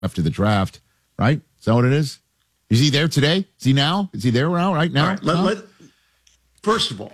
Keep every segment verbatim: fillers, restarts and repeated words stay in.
after the draft, right? Is that what it is? Is he there today? Is he now? Is he there now, right now? All right, let, let, first of all,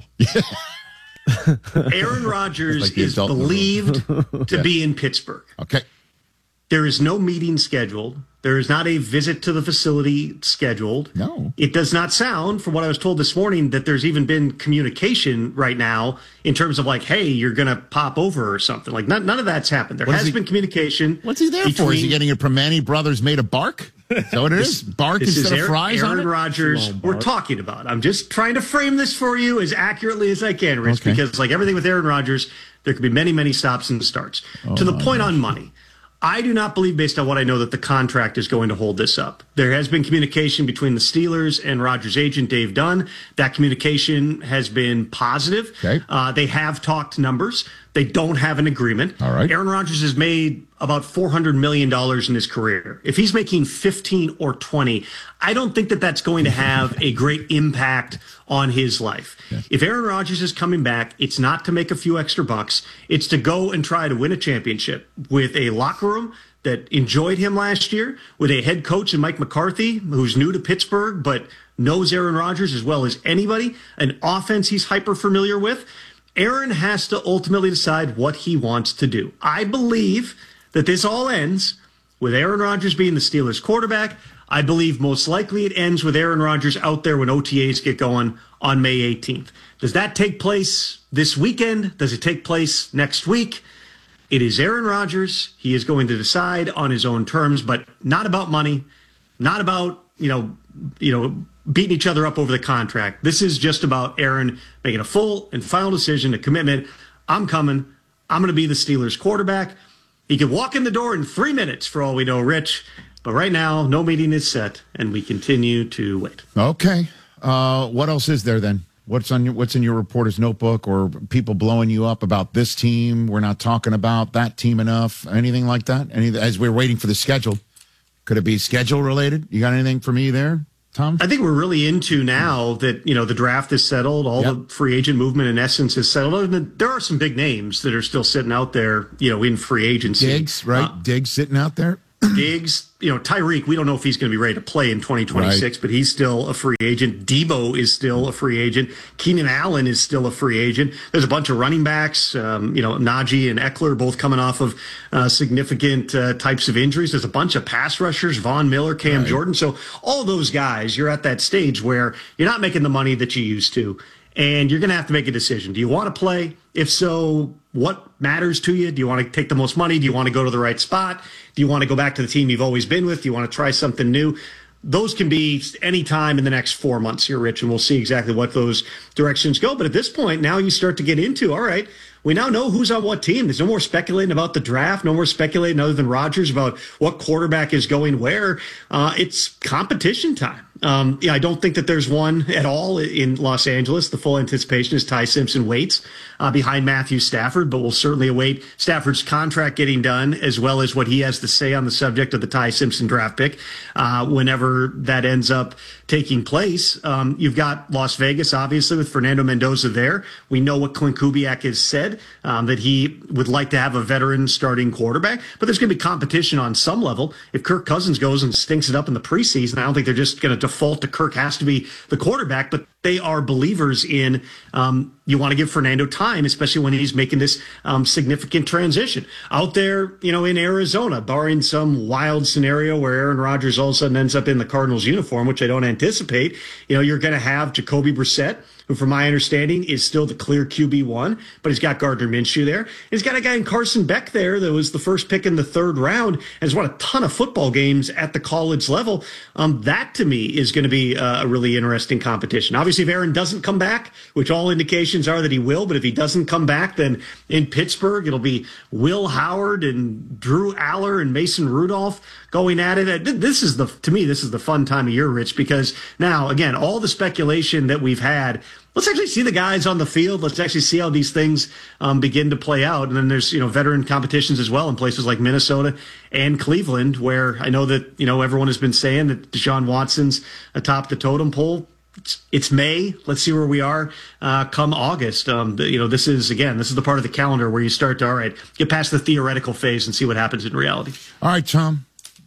Aaron Rodgers like is believed to yeah. be in Pittsburgh. Okay. There is no meeting scheduled. There is not a visit to the facility scheduled. No. It does not sound, from what I was told this morning, that there's even been communication right now in terms of like, hey, you're going to pop over or something. Like, none, none of that's happened. There what has he, been communication. What's he there between, for? Is he getting a Primanti Brothers made of bark? Is that what it is? Bark this instead is of fries Aaron on it? Rodgers we're talking about. I'm just trying to frame this for you as accurately as I can, Rich, okay. because like everything with Aaron Rodgers, there could be many, many stops and starts. Oh, to the point gosh. on money. I do not believe, based on what I know, that the contract is going to hold this up. There has been communication between the Steelers and Rodgers' agent, Dave Dunn. That communication has been positive. Okay. Uh, they have talked numbers. They don't have an agreement. All right. Aaron Rodgers has made about four hundred million dollars in his career. If he's making fifteen or twenty, I don't think that that's going to have a great impact on his life. Yeah. If Aaron Rodgers is coming back, it's not to make a few extra bucks. It's to go and try to win a championship with a locker room that enjoyed him last year, with a head coach in Mike McCarthy, who's new to Pittsburgh, but knows Aaron Rodgers as well as anybody, an offense he's hyper familiar with. Aaron has to ultimately decide what he wants to do. I believe that this all ends with Aaron Rodgers being the Steelers quarterback. I believe most likely it ends with Aaron Rodgers out there when O T As get going on May eighteenth. Does that take place this weekend? Does it take place next week? It is Aaron Rodgers. He is going to decide on his own terms, but not about money, not about, you know, you know, beating each other up over the contract. This is just about Aaron making a full and final decision, a commitment. I'm coming. I'm going to be the Steelers quarterback. He could walk in the door in three minutes for all we know, Rich. But right now, no meeting is set, and we continue to wait. Okay. Uh, what else is there then? What's on your, what's in your reporter's notebook, or people blowing you up about this team? We're not talking about that team enough. Anything like that? Any, as we're waiting for the schedule, could it be schedule related? You got anything for me there, Tom? I think we're really into now that, you know, the draft is settled. All yep. the free agent movement in essence is settled. And there are some big names that are still sitting out there, you know, in free agency. Diggs, right? Uh, Diggs sitting out there. Diggs, you know, Tyreek, we don't know if he's going to be ready to play in twenty twenty-six, right. but he's still a free agent. Debo is still a free agent. Keenan Allen is still a free agent. There's a bunch of running backs, um, you know, Najee and Eckler both coming off of uh, significant uh, types of injuries. There's a bunch of pass rushers, Von Miller, Cam right. Jordan. So all those guys, you're at that stage where you're not making the money that you used to, and you're going to have to make a decision. Do you want to play? If so, what matters to you? Do you want to take the most money? Do you want to go to the right spot? Do you want to go back to the team you've always been with? Do you want to try something new? Those can be any time in the next four months here, Rich, and we'll see exactly what those directions go. But at this point, now you start to get into, all right, we now know who's on what team. There's no more speculating about the draft, no more speculating other than Rodgers about what quarterback is going where. Uh, it's competition time. Um, yeah, I don't think that there's one at all in Los Angeles. The full anticipation is Ty Simpson waits uh, behind Matthew Stafford, but we'll certainly await Stafford's contract getting done, as well as what he has to say on the subject of the Ty Simpson draft pick uh, whenever that ends up taking place. Um, you've got Las Vegas, obviously, with Fernando Mendoza there. We know what Clint Kubiak has said, um, that he would like to have a veteran starting quarterback, but there's going to be competition on some level. If Kirk Cousins goes and stinks it up in the preseason, I don't think they're just going to default to Kirk has to be the quarterback, but they are believers in um, you want to give Fernando time, especially when he's making this um, significant transition. Out there, you know, in Arizona, barring some wild scenario where Aaron Rodgers all of a sudden ends up in the Cardinals uniform, which I don't anticipate, you know, you're going to have Jacoby Brissett, who from my understanding is still the clear Q B one, but he's got Gardner Minshew there. He's got a guy in Carson Beck there that was the first pick in the third round and has won a ton of football games at the college level. Um, that, to me, is going to be a really interesting competition. Obviously, if Aaron doesn't come back, which all indications are that he will, but if he doesn't come back, then in Pittsburgh, it'll be Will Howard and Drew Aller and Mason Rudolph going at it. This is the, to me, this is the fun time of year, Rich, because now, again, all the speculation that we've had, let's actually see the guys on the field. Let's actually see how these things um, begin to play out. And then there's, you know, veteran competitions as well in places like Minnesota and Cleveland, where I know that, you know, everyone has been saying that Deshaun Watson's atop the totem pole. It's, it's May. Let's see where we are uh, come August. Um, the, you know, this is, again, this is the part of the calendar where you start to, all right, get past the theoretical phase and see what happens in reality. All right, Tom.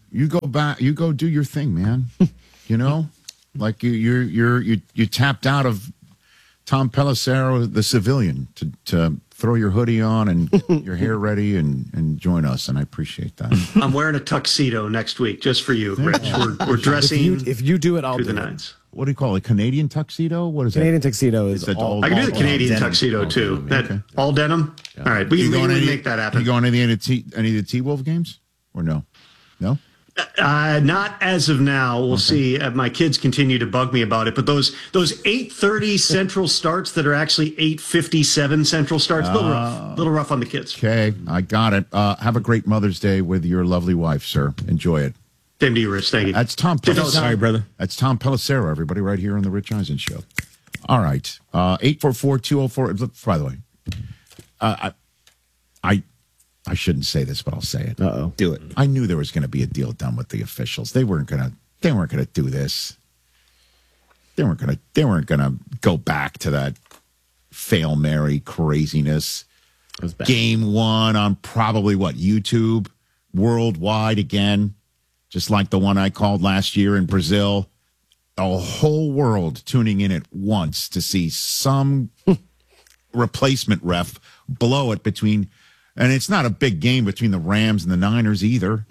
you go back, you go do your thing, man. You know, like you, you're, you're, you, you tapped out of Tom Pelissero, the civilian, to, to throw your hoodie on and get your hair ready and, and join us. And I appreciate that. I'm wearing a tuxedo next week just for you, Rich. We're, we're dressing. If you, if you do it, I'll through do the it. nines. What do you call it? Canadian tuxedo? What is Canadian that? tuxedo is It's all, all- I can do the all Canadian denim. tuxedo All too. denim, That okay. all denim. All right, we You can, we going can any, make that happen. You going to any of the T, any of the T-Wolf games or no? No? Uh, not as of now. We'll okay. see. Uh, my kids continue to bug me about it, but those those eight thirty Central starts that are actually eight fifty-seven Central starts, a little rough, a little rough on the kids. Okay, I got it. Uh, have a great Mother's Day with your lovely wife, sir. Enjoy it. Same to you, Rich. Thank you. That's Tom Pelissero. Sorry, brother. That's Tom Pelissero, everybody, right here on the Rich Eisen Show. All right. Uh, eight four four, two oh four. By the way, uh, I, I I shouldn't say this, but I'll say it. Uh-oh. Do it. I knew there was going to be a deal done with the officials. They weren't going to They weren't going to do this. They weren't going to They weren't going to go back to that Fail Mary craziness. Game one on probably, what, YouTube? Worldwide again, just like the one I called last year in Brazil. A whole world tuning in at once to see some replacement ref blow it between, and it's not a big game between the Rams and the Niners either.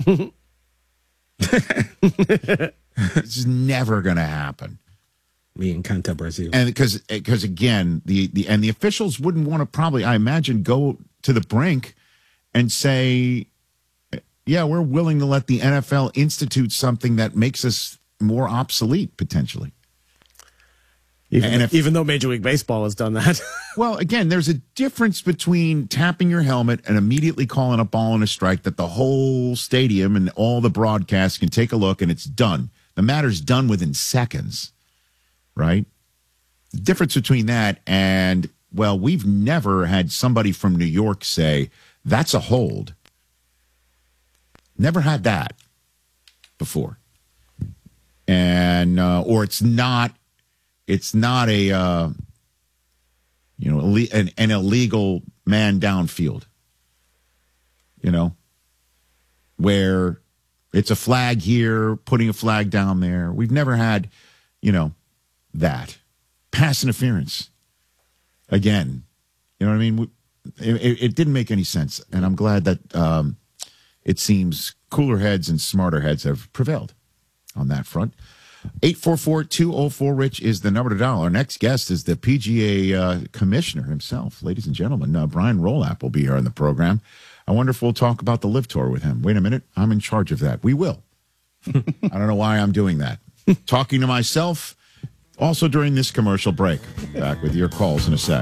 It's never going to happen. Me and Canta Brazil. And because, because again, the, the, and the officials wouldn't want to probably, I imagine, go to the brink and say, yeah, we're willing to let the N F L institute something that makes us more obsolete, potentially. Even, and if, even though Major League Baseball has done that. Well, again, there's a difference between tapping your helmet and immediately calling a ball and a strike that the whole stadium and all the broadcasts can take a look and it's done. The matter's done within seconds, right? The difference between that and, well, we've never had somebody from New York say, that's a hold. Never had that before. And, uh, or it's not, it's not a, uh, you know, an, an illegal man downfield, you know, where it's a flag here, putting a flag down there. We've never had, you know, that. Pass interference. Again, you know what I mean? It, it, it didn't make any sense. And I'm glad that um, it seems cooler heads and smarter heads have prevailed on that front. eight four four, two oh four, Rich is the number to dial. Our next guest is the P G A uh, commissioner himself. Ladies and gentlemen, uh, Brian Rolapp will be here on the program. I wonder if we'll talk about the Live Tour with him. Wait a minute. I'm in charge of that. We will. I don't know why I'm doing that. Talking to myself also during this commercial break. Back with your calls in a sec.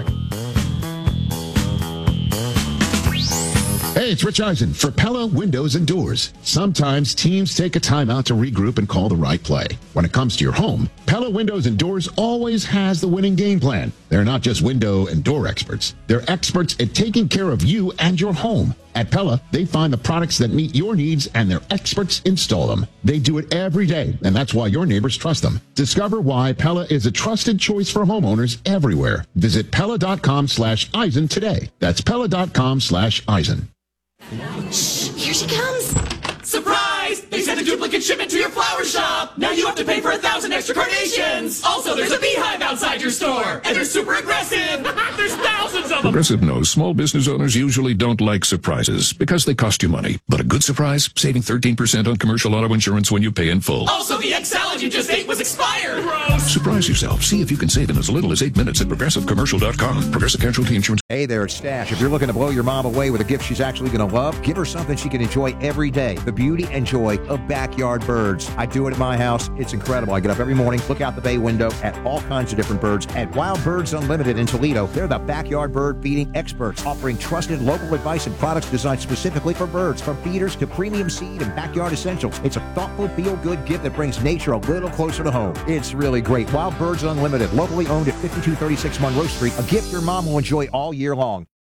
Hey, it's Rich Eisen for Pella Windows and Doors. Sometimes teams take a timeout to regroup and call the right play. When it comes to your home, Pella Windows and Doors always has the winning game plan. They're not just window and door experts. They're experts at taking care of you and your home. At Pella, they find the products that meet your needs and their experts install them. They do it every day, and that's why your neighbors trust them. Discover why Pella is a trusted choice for homeowners everywhere. Visit Pella.com slash Eisen today. That's Pella.com slash Eisen. Shh, here she comes. Surprise! They sent a duplicate shipment to your flower shop. Now you have to pay for a thousand extra carnations. Also, there's a beehive outside your store, and they're super aggressive. There's thousands of them. Progressive knows small business owners usually don't like surprises because they cost you money. But a good surprise, saving thirteen percent on commercial auto insurance when you pay in full. Also, the egg salad you just ate was expired. Gross. Surprise yourself. See if you can save in as little as eight minutes at progressive commercial dot com. Progressive Casualty Insurance. Hey there, it's Stash. If you're looking to blow your mom away with a gift she's actually going to love, give her something she can enjoy every day. The beauty and joy of backyard birds. I do it at my house. It's incredible. I get up every morning, look out the bay window at all kinds of different birds. At Wild Birds Unlimited in Toledo, they're the backyard bird feeding experts, offering trusted local advice and products designed specifically for birds, from feeders to premium seed and backyard essentials. It's a thoughtful, feel-good gift that brings nature a little closer to home. It's really great. Wild Birds Unlimited, locally owned at fifty-two thirty-six Monroe Street, a gift your mom will enjoy all year long.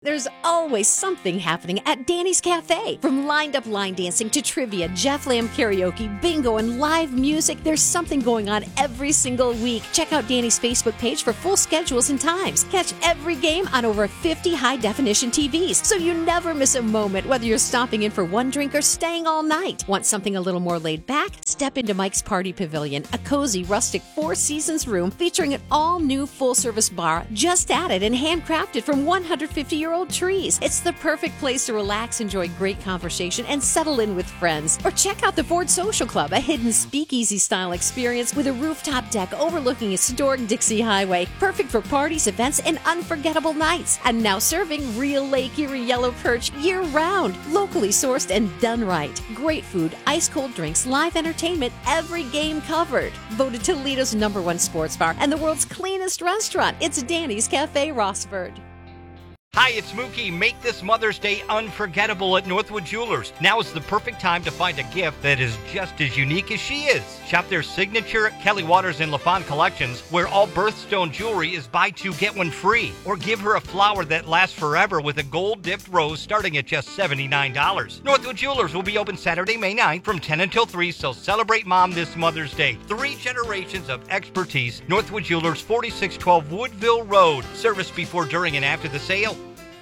There's always something happening at Danny's Cafe. From lined-up line dancing to trivia, Jeff Lamb karaoke, bingo, and live music, there's something going on every single week. Check out Danny's Facebook page for full schedules and times. Catch every game on over fifty high-definition T Vs, so you never miss a moment, whether you're stopping in for one drink or staying all night. Want something a little more laid back? Step into Mike's Party Pavilion, a cozy, rustic Four Seasons room featuring an all-new full-service bar just added and handcrafted from one hundred fifty-year-old trees. It's the perfect place to relax, enjoy great conversation, and settle in with friends. Or check out the Ford Social Club, a hidden speakeasy-style experience with a rooftop deck overlooking historic Dixie Highway. Perfect for parties, events, and unforgettable nights. And now serving real Lake Erie yellow perch year-round. Locally sourced and done right. Great food, ice-cold drinks, live entertainment, every game covered. Voted Toledo's number one sports bar and the world's cleanest restaurant. It's Danny's Cafe Rossford. Hi, it's Mookie. Make this Mother's Day unforgettable at Northwood Jewelers. Now is the perfect time to find a gift that is just as unique as she is. Shop their signature Kelly Waters and LaFawn collections, where all birthstone jewelry is buy two, get one free. Or give her a flower that lasts forever with a gold-dipped rose starting at just seventy-nine dollars. Northwood Jewelers will be open Saturday, May ninth from ten until three, so celebrate Mom this Mother's Day. Three generations of expertise. Northwood Jewelers, forty-six twelve Woodville Road. Service before, during, and after the sale.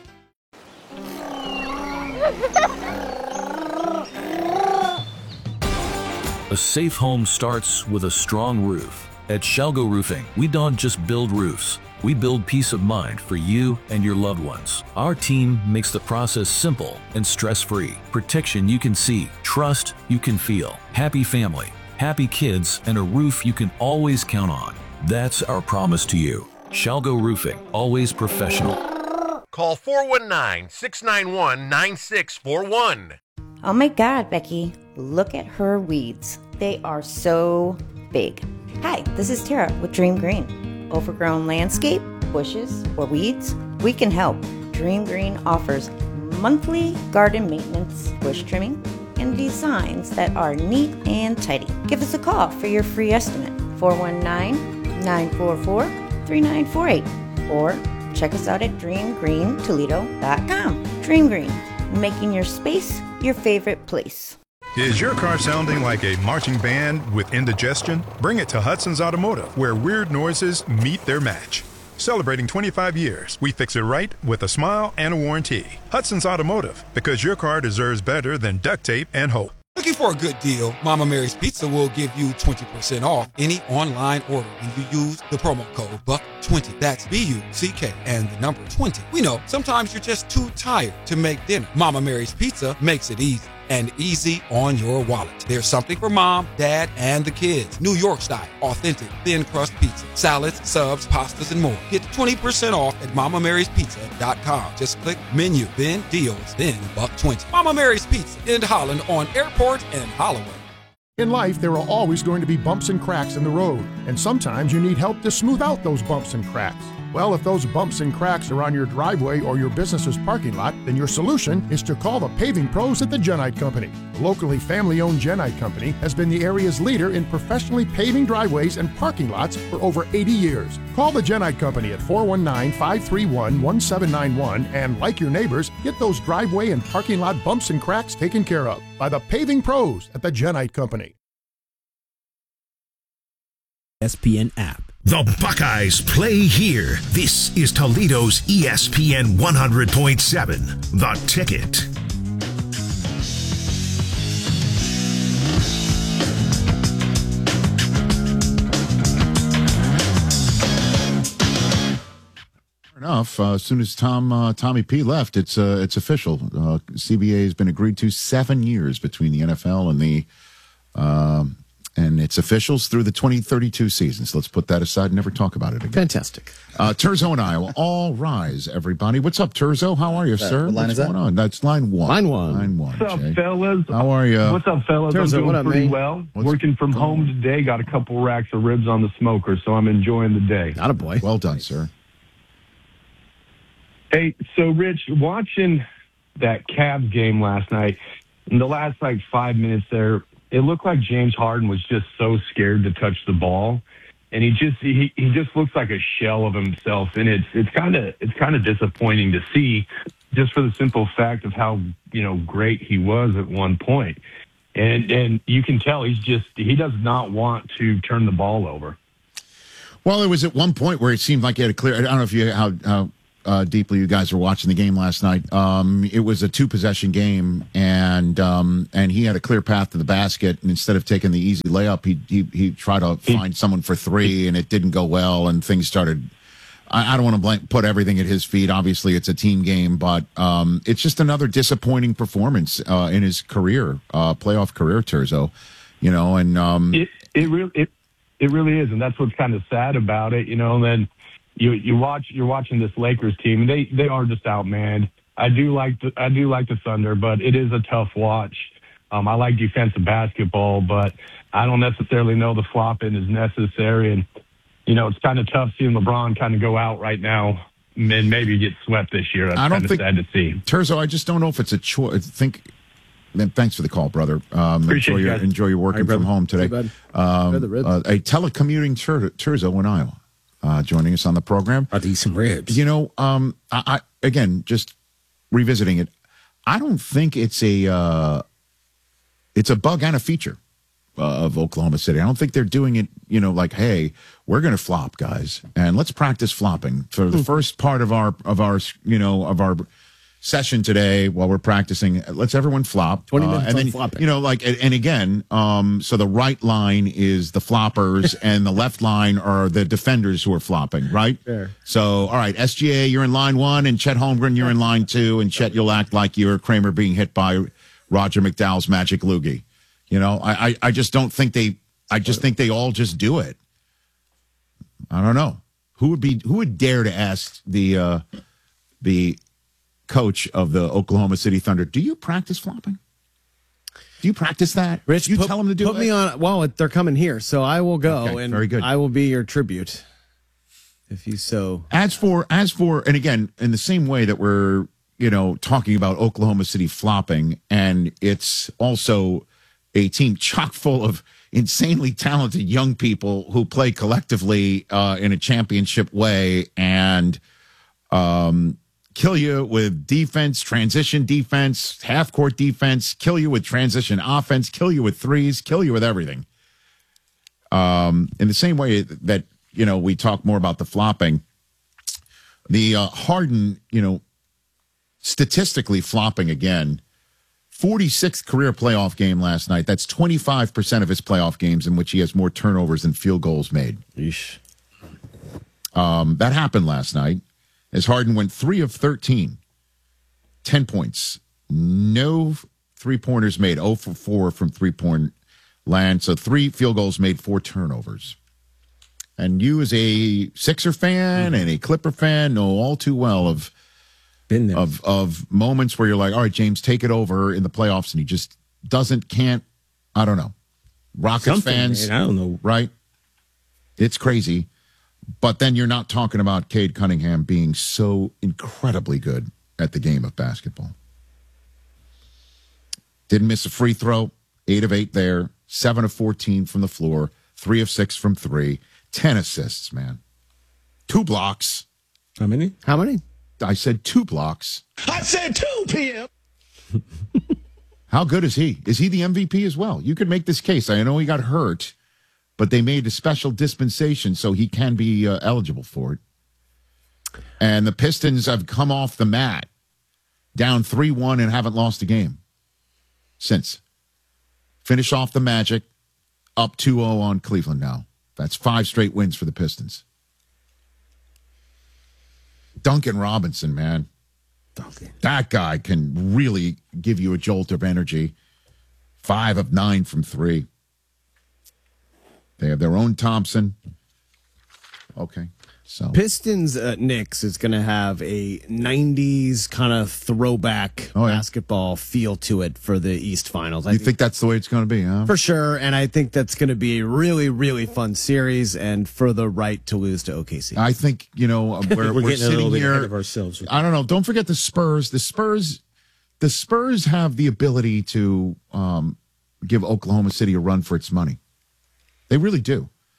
A safe home starts with a strong roof. At Shalgo Roofing, we don't just build roofs. We build peace of mind for you and your loved ones. Our team makes the process simple and stress-free. Protection you can see, trust you can feel, happy family, happy kids, and a roof you can always count on. That's our promise to you. Shalgo Roofing, always professional. Call four one nine, six nine one, nine six four one. Oh my God, Becky, look at her weeds. They are so big. Hi, this is Tara with Dream Green. Overgrown landscape, bushes, or weeds? We can help. Dream Green offers monthly garden maintenance, bush trimming, and designs that are neat and tidy. Give us a call for your free estimate, four one nine, nine four four, three nine four eight, or check us out at dream green toledo dot com. Dream Green, making your space your favorite place. Is your car sounding like a marching band with indigestion? Bring it to Hudson's Automotive, where weird noises meet their match. Celebrating twenty-five years, we fix it right with a smile and a warranty. Hudson's Automotive, because your car deserves better than duct tape and hope. Looking for a good deal? Mama Mary's Pizza will give you twenty percent off any online order when you use the promo code buck twenty. That's B U C K and the number twenty. We know sometimes you're just too tired to make dinner. Mama Mary's Pizza makes it easy. And easy on your wallet. There's something for mom, dad, and the kids. New York style, authentic, thin crust pizza, salads, subs, pastas, and more. Get twenty percent off at mama marys pizza dot com. Just click menu, then deals, then buck twenty. Mama Mary's Pizza in Holland on Airport and Holloway. In life, there are always going to be bumps and cracks in the road, and sometimes you need help to smooth out those bumps and cracks. Well, if those bumps and cracks are on your driveway or your business's parking lot, then your solution is to call the paving pros at the Genite Company. The locally family-owned Genite Company has been the area's leader in professionally paving driveways and parking lots for over eighty years. Call the Genite Company at four one nine, five three one, one seven nine one and, like your neighbors, get those driveway and parking lot bumps and cracks taken care of by the paving pros at the Genite Company. E S P N app. The Buckeyes play here. This is Toledo's E S P N one hundred point seven, The Ticket. Enough. Uh, as soon as Tom uh, Tommy P left, it's uh, it's official. Uh, C B A has been agreed to seven years between the N F L and the um, and its officials through the twenty thirty-two season. So let's put that aside and never talk about it again. Fantastic. Uh, Terzo and I will all rise, everybody. What's up, Terzo? How are you, uh, sir? What line What's is that? going on? That's line one. Line one. Line one. What's up, Jay. fellas? How are you? What's up, fellas? Terzo, I'm doing what up, pretty man? well. What's Working from home today. Got a couple racks of ribs on the smoker, so I'm enjoying the day. Not a boy. Well done, sir. Hey, so Rich, watching that Cavs game last night, in the last like five minutes there, it looked like James Harden was just so scared to touch the ball. and he just he, he just looks like a shell of himself, and it's it's kind of it's kind of disappointing to see, just for the simple fact of how you know great he was at one point, and and you can tell he's just he does not want to turn the ball over. Well, it was at one point where it seemed like he had a clear. I don't know if you how how uh, deeply you guys were watching the game last night. Um, it was a two possession game, and um, and he had a clear path to the basket. And instead of taking the easy layup, he he he tried to find someone for three, and it didn't go well, and things started. I, I don't want to blame, put everything at his feet. Obviously, it's a team game, but um, it's just another disappointing performance uh, in his career, uh, playoff career, Turzo. You know, and um, it it really it it really is, and that's what's kind of sad about it. You know, and then. You you watch you're watching this Lakers team, and they, they are just outmanned. I do like the I do like the Thunder, but it is a tough watch. Um, I like defensive basketball, but I don't necessarily know the flopping is necessary. And you know, it's kind of tough seeing LeBron kind of go out right now and maybe get swept this year. That's I don't kind of think sad to see. Turzo, I just don't know if it's a choice. I think. Thanks for the call, brother. Um, Appreciate enjoy your you enjoy your working Right, from home today. Hey, Um, the ribs. uh, a telecommuting Tur- Turzo in Iowa. Uh, joining us on the program. I'll eat some ribs. You know, um, I, I again just revisiting it. I don't think it's a uh, it's a bug and a feature uh, of Oklahoma City. I don't think they're doing it. You know, like, hey, we're going to flop, guys, and let's practice flopping for the first part of our of our you know of our session today while we're practicing. Let's everyone flop. twenty minutes uh, and on then, flopping. You know, like, and, and again, um, so the right line is the floppers and the left line are the defenders who are flopping, right? Fair. So, all right, S G A, you're in line one, and Chet Holmgren, you're in line two, and Chet, you'll act like you're Kramer being hit by Roger McDowell's magic loogie. You know, I, I, I just don't think they, I just think they all just do it. I don't know. Who would be, who would dare to ask the, uh, the, coach of the Oklahoma City Thunder, do you practice flopping? Do you practice that? Rich, you put, tell them to do put it? me on. Well, they're coming here, so I will go, Okay, and very good. I will be your tribute, if you so. As for as for, and again, in the same way that we're you know talking about Oklahoma City flopping, and it's also a team chock full of insanely talented young people who play collectively uh, in a championship way, and um. kill you with defense, transition defense, half-court defense, kill you with transition offense, kill you with threes, kill you with everything. Um, in the same way that, you know, we talk more about the flopping, the uh, Harden, you know, statistically flopping again, forty-sixth career playoff game last night. That's twenty-five percent of his playoff games in which he has more turnovers than field goals made. Yeesh. Um, that happened last night. As Harden went three of thirteen, ten points, no three-pointers made, zero for four from three-point land, so three field goals made, four turnovers. And you as a Sixer fan and a Clipper fan know all too well of, Been there. of, of moments where you're like, all right, James, take it over in the playoffs, and he just doesn't, can't, I don't know. Rockets Something, fans, man, I don't know. right? It's crazy. But then you're not talking about Cade Cunningham being so incredibly good at the game of basketball. Didn't miss a free throw, eight of eight there, seven of fourteen from the floor, three of six from three, ten assists, man. Two blocks. How many? How many? I said two blocks. I said two p.m. How good is he? Is he the M V P as well? You could make this case. I know he got hurt, but they made a special dispensation so he can be uh, eligible for it. And the Pistons have come off the mat, down three one, and haven't lost a game since. Finish off the Magic, up two oh on Cleveland now. That's five straight wins for the Pistons. Duncan Robinson, man. Duncan. That guy can really give you a jolt of energy. Five of nine from three. They have their own Thompson. Okay. So Pistons uh, Knicks is going to have a nineties kind of throwback Oh, yeah. basketball feel to it for the East Finals. I you think that's the way it's going to be, huh? For sure, and I think that's going to be a really, really fun series, and for the right to lose to O K C. I think, you know, uh, we're, We're we're, getting a little sitting bit here. ahead of ourselves. I don't know. Don't forget the Spurs. The Spurs, the Spurs have the ability to um, give Oklahoma City a run for its money. They really do.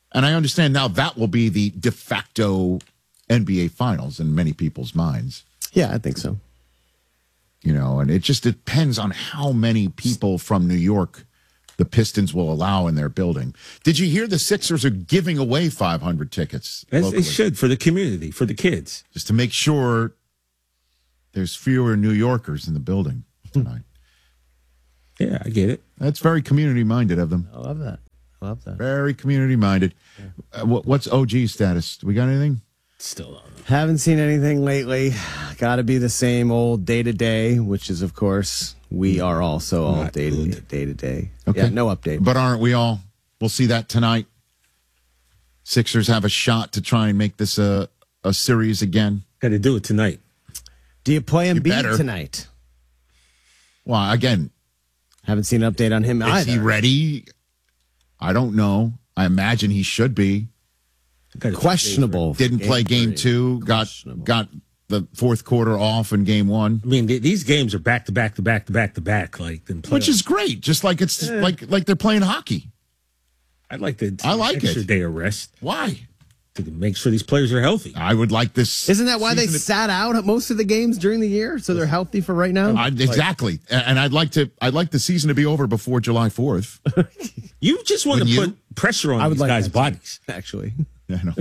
And I understand now that will be the de facto N B A Finals in many people's minds. Yeah, I think so. You know, and it just depends on how many people from New York the Pistons will allow in their building. Did you hear the Sixers are giving away five hundred tickets? As they should, for the community, for the kids. Just to make sure there's fewer New Yorkers in the building tonight. Yeah, I get it. That's very community-minded of them. I love that. I love that. Very community-minded. Uh, what, what's O G's status? Do we got anything? Still don't know. Haven't seen anything lately. Got to be the same old day-to-day, which is, of course, we are also all day-to-day. day-to-day. Okay. Yeah, no update. But aren't we all? We'll see that tonight. Sixers have a shot to try and make this a, a series again. Got to do it tonight. Do you play You Embiid better. tonight? Well, again, haven't seen an update on him is either. he ready? I don't know. I imagine he should be. Questionable. Didn't play game two. Got got the fourth quarter off in game one. I mean, th- these games are back to back to back to back to back, like them Which is great. Just like it's Yeah. like like they're playing hockey. I'd like to. I like extra it. day of rest. Why? To make sure these players are healthy. I would like this. Isn't that why they season- sat out at most of the games during the year, so they're healthy for right now? I, exactly. And I'd like to. I'd like the season to be over before July fourth. You just want Wouldn't to you? put pressure on I would these like guys' that too, bodies. actually. I know.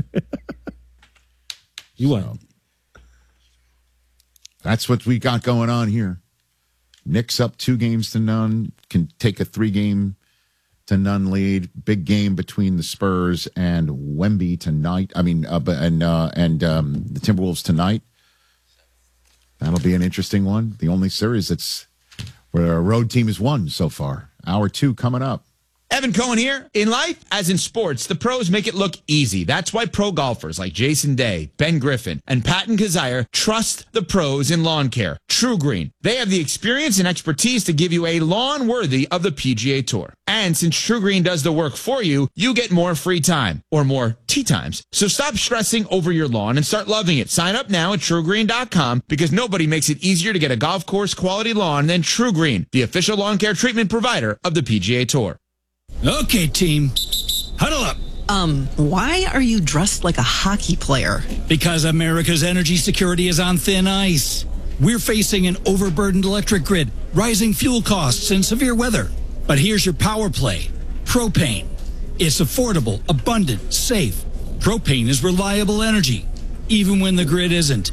You want. That's what we got going on here. Knicks up two games to none. Can take a three game to none lead. Big game between the Spurs and Wemby tonight. I mean, uh, but- and uh, and um, the Timberwolves tonight. That'll be an interesting one. The only series that's where a road team has won so far. Hour two coming up. Evan Cohen here. In life, as in sports, the pros make it look easy. That's why pro golfers like Jason Day, Ben Griffin, and Patton Kazire trust the pros in lawn care. True Green. They have the experience and expertise to give you a lawn worthy of the P G A Tour. And since True Green does the work for you, you get more free time or more tee times. So stop stressing over your lawn and start loving it. Sign up now at true green dot com because nobody makes it easier to get a golf course quality lawn than True Green, the official lawn care treatment provider of the P G A Tour. Okay, team. Huddle up. Um, why are you dressed like a hockey player? Because America's energy security is on thin ice. We're facing an overburdened electric grid, rising fuel costs, and severe weather. But here's your power play. Propane. It's affordable, abundant, safe. Propane is reliable energy, even when the grid isn't.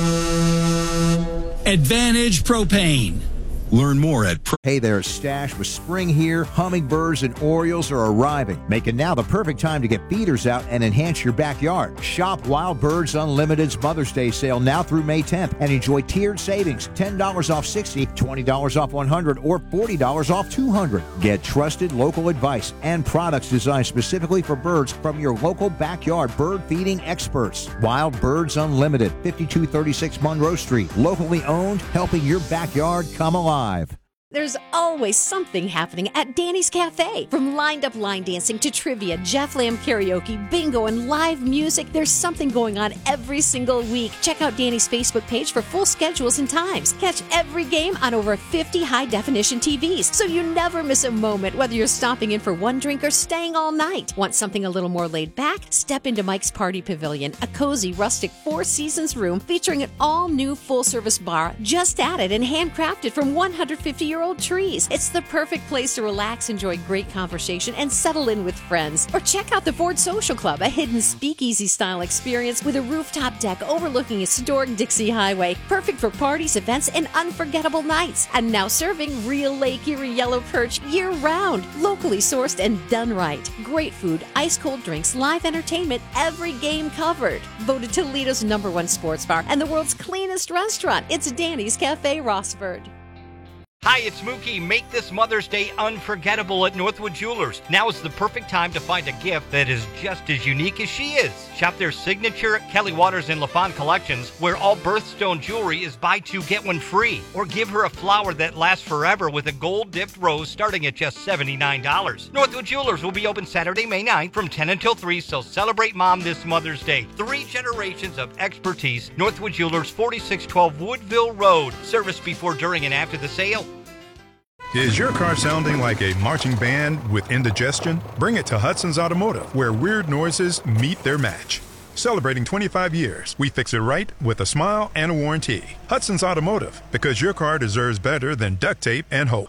Advantage Propane. Learn more at Pro- Hey there, Stash. With spring here, hummingbirds and orioles are arriving, making now the perfect time to get feeders out and enhance your backyard. Shop Wild Birds Unlimited's Mother's Day sale now through May tenth and enjoy tiered savings, ten dollars off sixty, twenty dollars off one hundred, or forty dollars off two hundred. Get trusted local advice and products designed specifically for birds from your local backyard bird feeding experts. Wild Birds Unlimited, fifty-two thirty-six Monroe Street. Locally owned, helping your backyard come alive. There's always something happening at Danny's Cafe. From lined up line dancing to trivia, Jeff Lamb karaoke, bingo, and live music, there's something going on every single week. Check out Danny's Facebook page for full schedules and times. Catch every game on over fifty high-definition T Vs, so you never miss a moment, whether you're stopping in for one drink or staying all night. Want something a little more laid back? Step into Mike's Party Pavilion, a cozy, rustic Four Seasons room featuring an all-new full-service bar just added and handcrafted from one hundred fifty year old trees. It's the perfect place to relax, enjoy great conversation, and settle in with friends. Or check out the Ford Social Club, a hidden speakeasy-style experience with a rooftop deck overlooking historic Dixie Highway. Perfect for parties, events, and unforgettable nights. And now serving real Lake Erie yellow perch year-round. Locally sourced and done right. Great food, ice-cold drinks, live entertainment, every game covered. Voted Toledo's number one sports bar and the world's cleanest restaurant. It's Danny's Cafe Rossford. Hi, it's Mookie. Make this Mother's Day unforgettable at Northwood Jewelers. Now is the perfect time to find a gift that is just as unique as she is. Shop their signature Kelly Waters and LaFawn collections, where all birthstone jewelry is buy two, get one free. Or give her a flower that lasts forever with a gold-dipped rose starting at just seventy-nine dollars. Northwood Jewelers will be open Saturday, May ninth from ten until three, so celebrate Mom this Mother's Day. Three generations of expertise. Northwood Jewelers, forty-six twelve Woodville Road. Service before, during, and after the sale. Is your car sounding like a marching band with indigestion? Bring it to Hudson's Automotive, where weird noises meet their match. Celebrating twenty-five years, we fix it right with a smile and a warranty. Hudson's Automotive, because your car deserves better than duct tape and hope.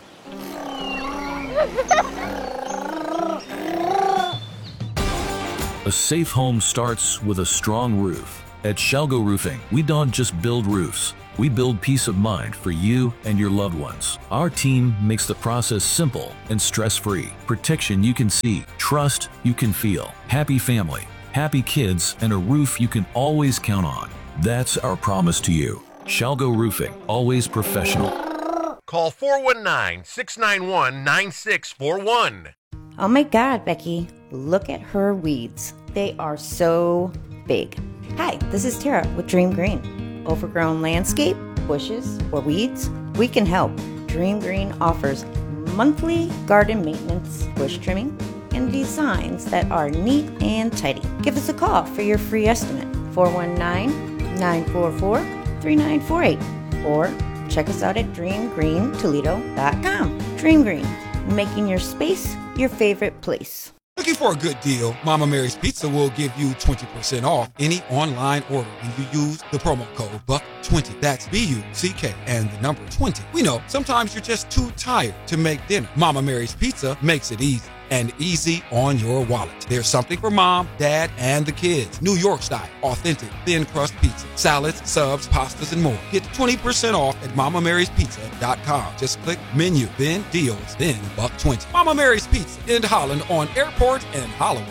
A safe home starts with a strong roof. At Shalgo Roofing, we don't just build roofs. We build peace of mind for you and your loved ones. Our team makes the process simple and stress-free. Protection you can see, trust you can feel, happy family, happy kids, and a roof you can always count on. That's our promise to you. Shalgo Roofing, always professional. Call four one nine, six nine one, nine six four one. Oh my God, Becky, look at her weeds. They are so big. Hi, this is Tara with Dream Green. Overgrown landscape, bushes, or weeds? We can help. Dream Green offers monthly garden maintenance, bush trimming, and designs that are neat and tidy. Give us a call for your free estimate, four one nine, nine four four, three nine four eight, or check us out at dream green toledo dot com. Dream Green, making your space your favorite place. Looking for a good deal? Mama Mary's Pizza will give you twenty percent off any online order when you use the promo code buck twenty. That's B U C K and the number twenty. We know sometimes you're just too tired to make dinner. Mama Mary's Pizza makes it easy. And easy on your wallet. There's something for mom, dad, and the kids. New York style, authentic, thin crust pizza, salads, subs, pastas, and more. Get twenty percent off at mama marys pizza dot com. Just click menu, then deals, then buck twenty. Mama Mary's Pizza in Holland on Airport and Holloway.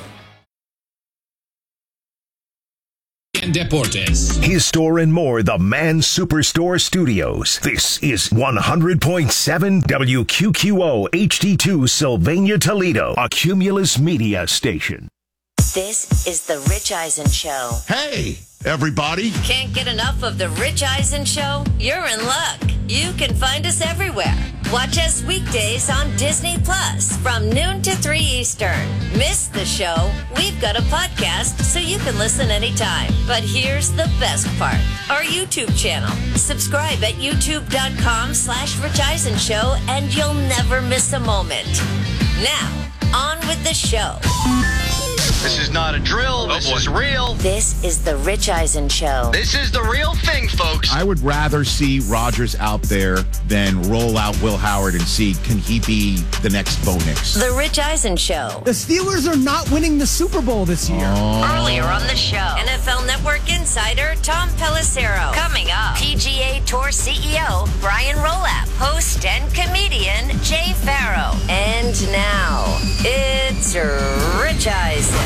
And Deportes. His store and more, the Man Superstore Studios. This is one hundred point seven W Q Q O H D two Sylvania, Toledo, a Cumulus media station. This is the Rich Eisen Show. Hey, everybody. Can't get enough of the Rich Eisen Show? You're in luck. You can find us everywhere. Watch us weekdays on Disney Plus from noon to three Eastern. Miss the show? We've got a podcast so you can listen anytime. But here's the best part. Our YouTube channel. Subscribe at youtube.com slash Rich Eisen Show and you'll never miss a moment. Now, on with the show. This is not a drill. This oh is real. This is the Rich Eisen Show. This is the real thing, folks. I would rather see Rodgers out there than roll out Will Howard and see, can he be the next Bo Nix? The Rich Eisen Show. The Steelers are not winning the Super Bowl this year. Oh. Earlier on the show, N F L Network insider Tom Pelissero. Coming up, P G A Tour C E O Brian Rolap, host and comedian Jay Farrow. And now, it's Rich Eisen.